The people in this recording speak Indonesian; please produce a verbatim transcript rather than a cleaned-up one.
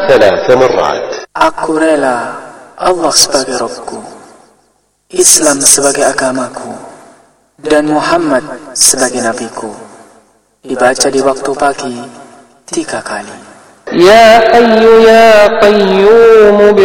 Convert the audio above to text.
ثلاث مرات. Aku rela Allah sebagai Rabbku, Islam sebagai agamaku, dan Muhammad sebagai nabiku. Dibaca di waktu pagi tiga kali. Ya Hayyu Ya Qayyum